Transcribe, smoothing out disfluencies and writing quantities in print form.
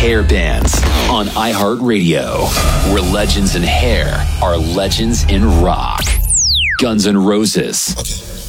hair bands on iHeartRadio, where legends in hair are legends in rock. Guns N' Roses. Okay.